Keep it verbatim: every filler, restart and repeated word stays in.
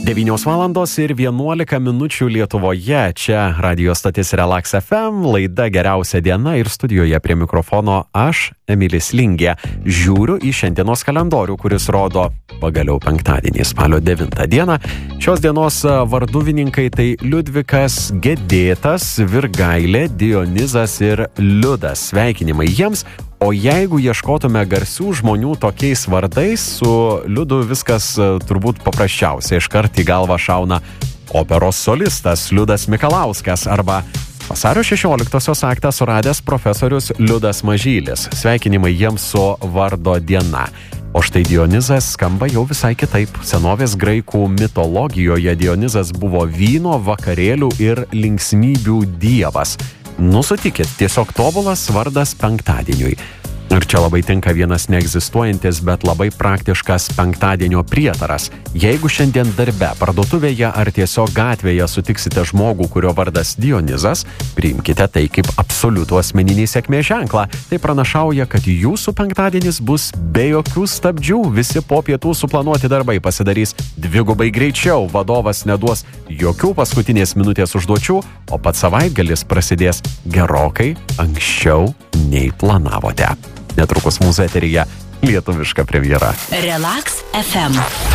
devynios valandos ir vienuolika minučių Lietuvoje. Čia radio stotis Relax F M, laida Geriausia diena ir studijoje prie mikrofono aš, Emilis Lingė. Žiūriu į šiandienos kalendorių, kuris rodo pagaliau penktadienį, spalio devintą dieną. Šios dienos varduvininkai tai Liudvikas, Gedėtas, Virgailė, Dionizas ir Liudas. Sveikinimai jiems. O jeigu ieškotume garsių žmonių tokiais vardais, su Liudu viskas turbūt paprasčiausia. Iškart į galvą šauna operos solistas Liudas Mikalauskas arba vasario šešioliktosios aktą suradęs profesorius Liudas Mažylis. Sveikinimai jiems su vardo diena. O štai Dionizas skamba jau visai kitaip. Senovės graikų mitologijoje Dionizas buvo vyno, vakarėlių ir linksmybių dievas. Nu, sutikit, tiesiog tobulas vardas penktadieniui. Ir čia labai tinka vienas neegzistuojantis, bet labai praktiškas penktadienio prietaras. Jeigu šiandien darbe, parduotuvėje ar tiesiog gatvėje sutiksite žmogų, kurio vardas Dionizas, priimkite tai kaip absoliutų asmeninį sėkmės ženklą. Tai pranašauja, kad jūsų penktadienis bus be jokių stabdžių. Visi po pietų suplanuoti darbai pasidarys dvigubai greičiau. Vadovas neduos jokių paskutinės minutės užduočių, o pats savaitgalis prasidės gerokai anksčiau nei planavote. Netrukus mūsų eteryje lietuviška premjera. Relax F M.